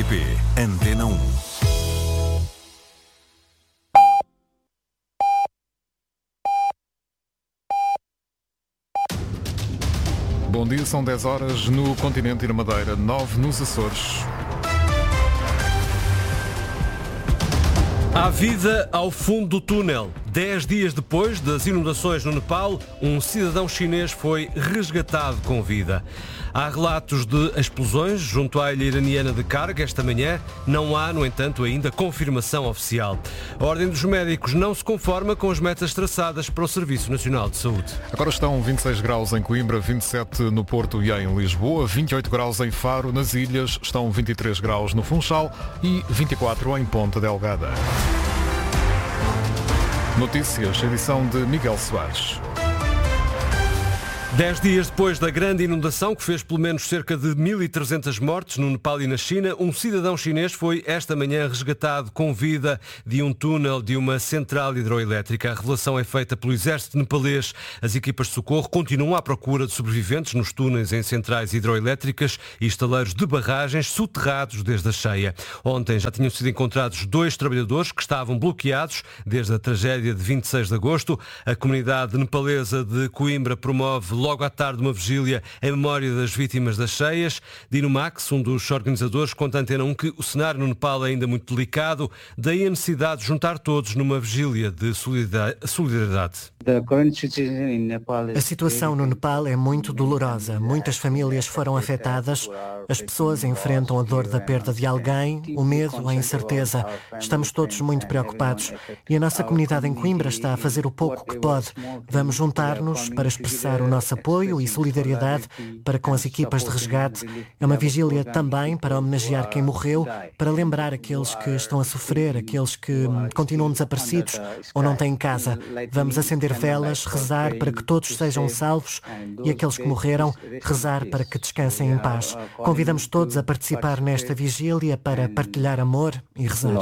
RTP Antena 1. Bom dia, são 10 horas no continente e na Madeira, 9 nos Açores. Há vida ao fundo do túnel. 10 dias depois das inundações no Nepal, um cidadão chinês foi resgatado com vida. Há relatos de explosões junto à ilha iraniana de Karg esta manhã. Não há, no entanto, ainda confirmação oficial. A Ordem dos Médicos não se conforma com as metas traçadas para o Serviço Nacional de Saúde. Agora estão 26 graus em Coimbra, 27 no Porto e em Lisboa, 28 graus em Faro, nas ilhas estão 23 graus no Funchal e 24 em Ponta Delgada. Notícias, edição de Miguel Soares. 10 dias depois da grande inundação, que fez pelo menos cerca de 1.300 mortes no Nepal e na China, um cidadão chinês foi esta manhã resgatado com vida de um túnel de uma central hidroelétrica. A revelação é feita pelo exército nepalês. As equipas de socorro continuam à procura de sobreviventes nos túneis em centrais hidroelétricas e estaleiros de barragens soterrados desde a cheia. Ontem já tinham sido encontrados 2 trabalhadores que estavam bloqueados desde a tragédia de 26 de agosto. A comunidade nepalesa de Coimbra promove logo à tarde uma vigília em memória das vítimas das cheias. Dino Max, um dos organizadores, conta à Antena 1 que o cenário no Nepal é ainda muito delicado, daí a necessidade de juntar todos numa vigília de solidariedade. A situação no Nepal é muito dolorosa. Muitas famílias foram afetadas. As pessoas enfrentam a dor da perda de alguém, o medo, a incerteza. Estamos todos muito preocupados. E a nossa comunidade em Coimbra está a fazer o pouco que pode. Vamos juntar-nos para expressar o nosso apoio e solidariedade para com as equipas de resgate. É uma vigília também para homenagear quem morreu, para lembrar aqueles que estão a sofrer, aqueles que continuam desaparecidos ou não têm casa. Vamos acender velas, rezar para que todos sejam salvos e aqueles que morreram, rezar para que descansem em paz. Convidamos todos a participar nesta vigília para partilhar amor e rezar.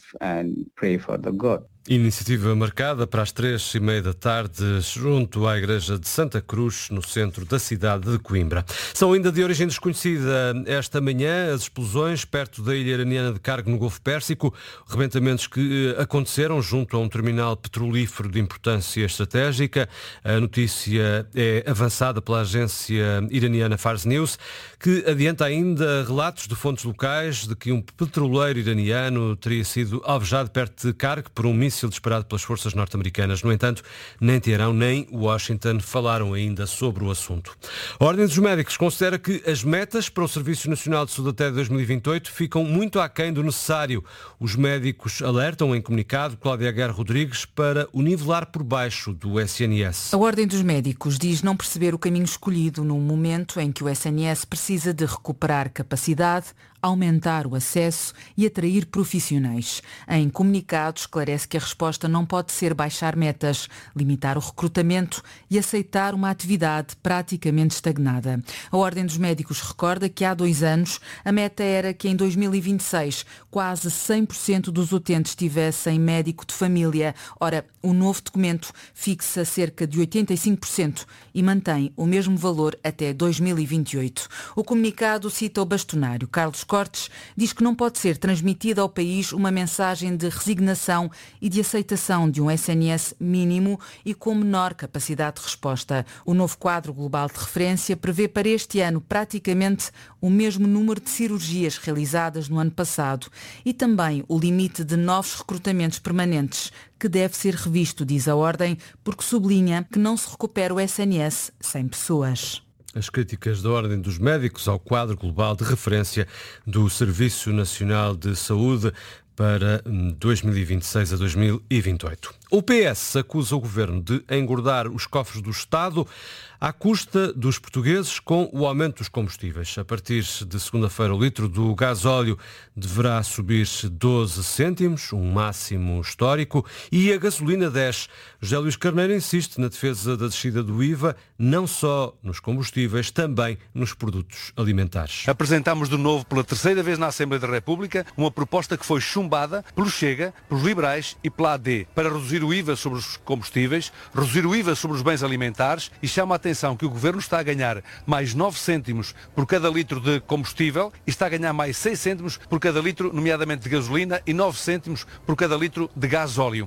Iniciativa marcada para as 3h30 da tarde junto à Igreja de Santa Cruz, no centro da cidade de Coimbra. São ainda de origem desconhecida esta manhã as explosões perto da ilha iraniana de Karg, no Golfo Pérsico, rebentamentos que aconteceram junto a um terminal petrolífero de importância estratégica. A notícia é avançada pela agência iraniana Fars News, que adianta ainda relatos de fontes locais de que um petroleiro iraniano teria sido alvejado perto de Karg por um míssil disparado pelas forças norte-americanas. No entanto, nem Teherão nem Washington falaram ainda sobre o assunto. A Ordem dos Médicos considera que as metas para o Serviço Nacional de Saúde até 2028 ficam muito aquém do necessário. Os médicos alertam em comunicado Cláudia Aguiar Rodrigues para o nivelar por baixo do SNS. A Ordem dos Médicos diz não perceber o caminho escolhido num momento em que o SNS precisa de recuperar capacidade, aumentar o acesso e atrair profissionais. Em comunicado, esclarece que a resposta não pode ser baixar metas, limitar o recrutamento e aceitar uma atividade praticamente estagnada. A Ordem dos Médicos recorda que há 2 anos a meta era que em 2026 quase 100% dos utentes tivessem médico de família. Ora, o novo documento fixa cerca de 85% e mantém o mesmo valor até 2028. O comunicado cita o bastonário Carlos Cortes, diz que não pode ser transmitida ao país uma mensagem de resignação e de aceitação de um SNS mínimo e com menor capacidade de resposta. O novo quadro global de referência prevê para este ano praticamente o mesmo número de cirurgias realizadas no ano passado e também o limite de novos recrutamentos permanentes, que deve ser revisto, diz a Ordem, porque sublinha que não se recupera o SNS sem pessoas. As críticas da Ordem dos Médicos ao quadro global de referência do Serviço Nacional de Saúde para 2026 a 2028. O PS acusa o Governo de engordar os cofres do Estado à custa dos portugueses com o aumento dos combustíveis. A partir de segunda-feira, o litro do gasóleo deverá subir 12 cêntimos, um máximo histórico, e a gasolina 10. José Luís Carneiro insiste na defesa da descida do IVA, não só nos combustíveis, também nos produtos alimentares. Apresentámos de novo pela 3ª vez na Assembleia da República uma proposta que foi chumbada chumbada pelo Chega, pelos liberais e pela AD, para reduzir o IVA sobre os combustíveis, reduzir o IVA sobre os bens alimentares, e chama a atenção que o Governo está a ganhar mais 9 cêntimos por cada litro de combustível e está a ganhar mais 6 cêntimos por cada litro, nomeadamente de gasolina, e 9 cêntimos por cada litro de gasóleo.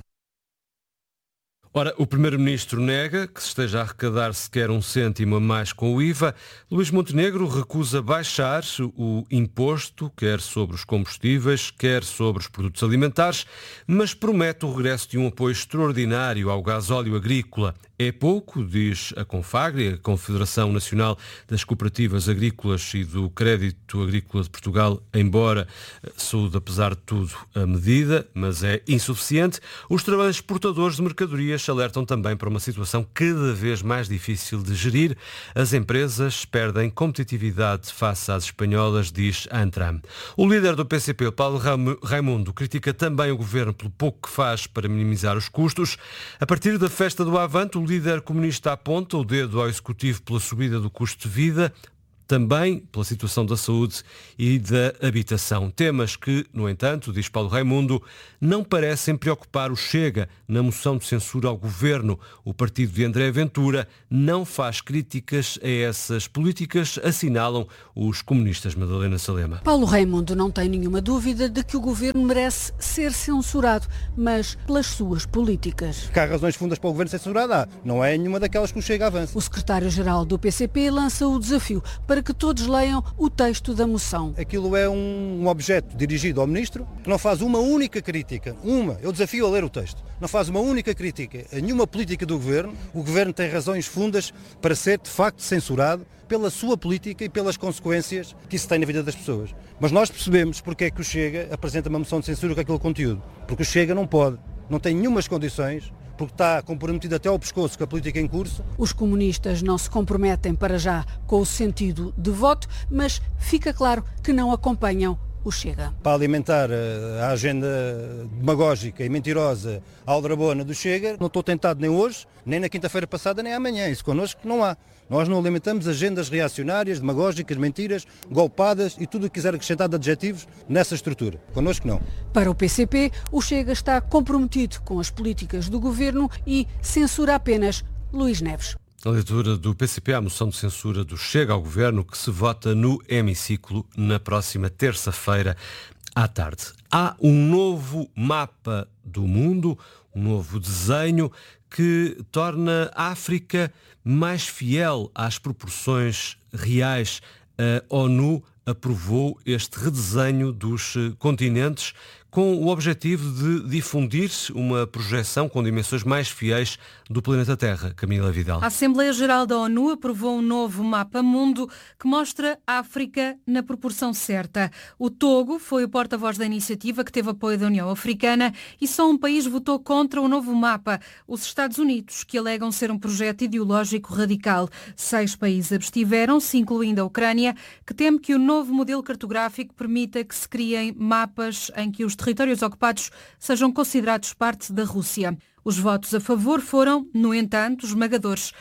Ora, o Primeiro-Ministro nega que se esteja a arrecadar sequer 1 cêntimo a mais com o IVA. Luís Montenegro recusa baixar o imposto, quer sobre os combustíveis, quer sobre os produtos alimentares, mas promete o regresso de um apoio extraordinário ao gasóleo agrícola. É pouco, diz a Confagri, a Confederação Nacional das Cooperativas Agrícolas e do Crédito Agrícola de Portugal, embora saúde, apesar de tudo, a medida, mas é insuficiente. Os transportadores de mercadorias alertam também para uma situação cada vez mais difícil de gerir. As empresas perdem competitividade face às espanholas, diz a Antram. O líder do PCP, Paulo Raimundo, critica também o governo pelo pouco que faz para minimizar os custos. A partir da festa do Avante, o líder comunista aponta o dedo ao Executivo pela subida do custo de vida, também pela situação da saúde e da habitação. Temas que, no entanto, diz Paulo Raimundo, não parecem preocupar o Chega na moção de censura ao governo. O partido de André Ventura não faz críticas a essas políticas, assinalam os comunistas. Madalena Salema. Paulo Raimundo não tem nenhuma dúvida de que o governo merece ser censurado, mas pelas suas políticas. Que há razões fundas para o governo ser censurado, não é nenhuma daquelas que o Chega avança. O secretário-geral do PCP lança o desafio para que todos leiam o texto da moção. Aquilo é um objeto dirigido ao Ministro que não faz uma única crítica, eu desafio a ler o texto, não faz uma única crítica a nenhuma política do Governo. O Governo tem razões fundas para ser de facto censurado pela sua política e pelas consequências que isso tem na vida das pessoas. Mas nós percebemos porque é que o Chega apresenta uma moção de censura com aquele conteúdo. Porque o Chega não pode, não tem nenhumas condições, porque está comprometido até ao pescoço com a política em curso. Os comunistas não se comprometem para já com o sentido de voto, mas fica claro que não acompanham o Chega. Para alimentar a agenda demagógica e mentirosa aldrabona do Chega, não estou tentado nem hoje, nem na quinta-feira passada, nem amanhã. Isso connosco não há. Nós não alimentamos agendas reacionárias, demagógicas, mentiras, golpadas e tudo o que quiser acrescentar de adjetivos nessa estrutura. Connosco não. Para o PCP, o Chega está comprometido com as políticas do governo e censura apenas Luís Neves. A leitura do PCP à moção de censura do Chega ao Governo, que se vota no hemiciclo na próxima terça-feira à tarde. Há um novo mapa do mundo, um novo desenho que torna a África mais fiel às proporções reais. A ONU aprovou este redesenho dos continentes com o objetivo de difundir uma projeção com dimensões mais fiéis do planeta Terra. Camila Vidal. A Assembleia Geral da ONU aprovou um novo mapa-mundo que mostra a África na proporção certa. O Togo foi o porta-voz da iniciativa, que teve apoio da União Africana, e só um país votou contra o novo mapa, os Estados Unidos, que alegam ser um projeto ideológico radical. 6 países abstiveram-se, incluindo a Ucrânia, que teme que o novo modelo cartográfico permita que se criem mapas em que os territórios ocupados sejam considerados parte da Rússia. Os votos a favor foram, no entanto, esmagadores,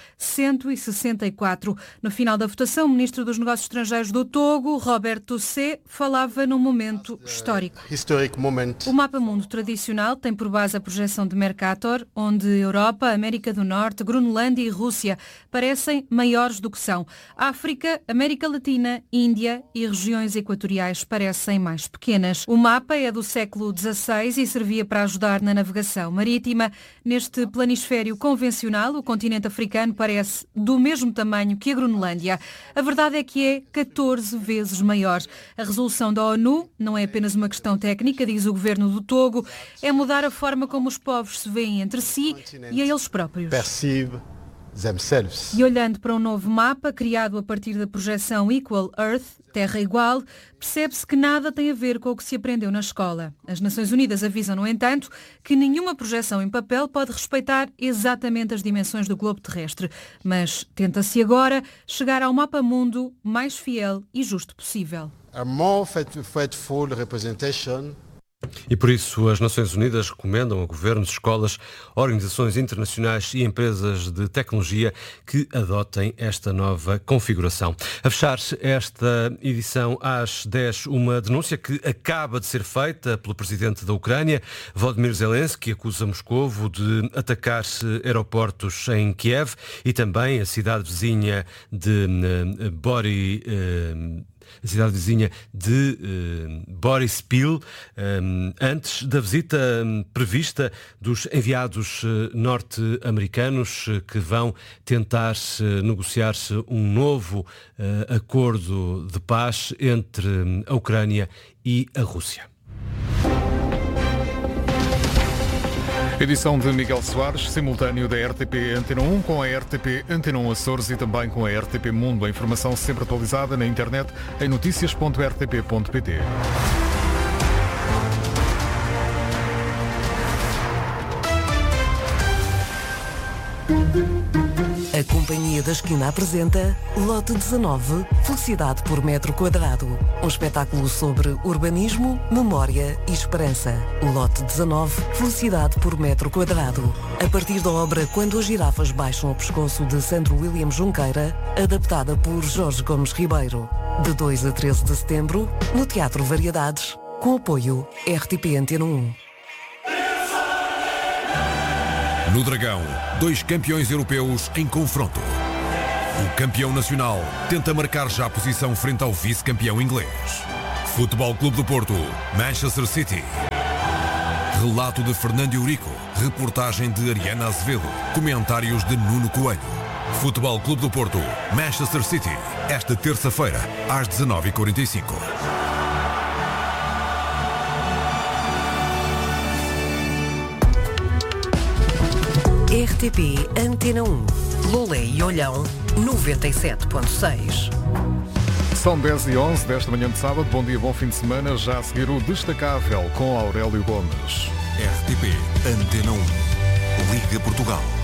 164. No final da votação, o Ministro dos Negócios Estrangeiros do Togo, Robert Toussé, falava num momento histórico. O mapa-mundo tradicional tem por base a projeção de Mercator, onde Europa, América do Norte, Groenlândia e Rússia parecem maiores do que são. África, América Latina, Índia e regiões equatoriais parecem mais pequenas. O mapa é do século XVI e servia para ajudar na navegação marítima. Neste planisfério convencional, o continente africano parece do mesmo tamanho que a Groenlândia. A verdade é que é 14 vezes maior. A resolução da ONU não é apenas uma questão técnica, diz o governo do Togo, é mudar a forma como os povos se veem entre si e a eles próprios. E olhando para um novo mapa, criado a partir da projeção Equal Earth, Terra Igual, percebe-se que nada tem a ver com o que se aprendeu na escola. As Nações Unidas avisam, no entanto, que nenhuma projeção em papel pode respeitar exatamente as dimensões do globo terrestre, mas tenta-se agora chegar ao mapa-mundo mais fiel e justo possível. A more faithful representation E por isso as Nações Unidas recomendam a governos, escolas, organizações internacionais e empresas de tecnologia que adotem esta nova configuração. A fechar esta edição às 10, uma denúncia que acaba de ser feita pelo presidente da Ucrânia, Volodymyr Zelensky, que acusa Moscovo de atacar aeroportos em Kiev e também a cidade vizinha de Borispil, antes da visita prevista dos enviados norte-americanos que vão tentar negociar um novo acordo de paz entre a Ucrânia e a Rússia. Edição de Miguel Soares, simultâneo da RTP Antena 1 com a RTP Antena 1 Açores e também com a RTP Mundo. A informação sempre atualizada na internet em noticias.rtp.pt. A Companhia da Esquina apresenta Lote 19, Felicidade por Metro Quadrado. Um espetáculo sobre urbanismo, memória e esperança. Lote 19, Felicidade por Metro Quadrado. A partir da obra Quando as Girafas Baixam o Pescoço, de Sandro William Junqueira, adaptada por Jorge Gomes Ribeiro. De 2 a 13 de setembro, no Teatro Variedades, com apoio RTP Antena 1. No Dragão, 2 campeões europeus em confronto. O campeão nacional tenta marcar já a posição frente ao vice-campeão inglês. Futebol Clube do Porto, Manchester City. Relato de Fernando Eurico, reportagem de Ariana Azevedo, comentários de Nuno Coelho. Futebol Clube do Porto, Manchester City, esta terça-feira, às 19h45. RTP Antena 1, Lolé e Olhão, 97.6. São 10h11 desta manhã de sábado. Bom dia, bom fim de semana. Já a seguir o Destacável com Aurélio Gomes. RTP Antena 1, Liga Portugal.